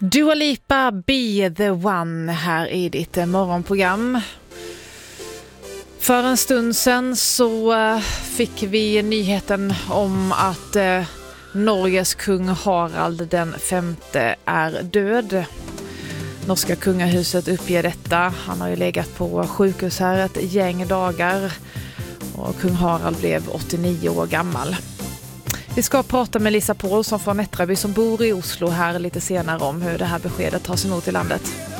Dua Lipa, Be the One här i ditt morgonprogram. För en stund sedan så fick vi nyheten om att Norges kung Harald den femte är död. Norska kungahuset uppger detta. Han har ju legat på sjukhus här ett gäng dagar och kung Harald blev 89 år gammal. Vi ska prata med Lisa Paulsson från Nättraby som bor i Oslo här lite senare om hur det här beskedet tas emot i landet.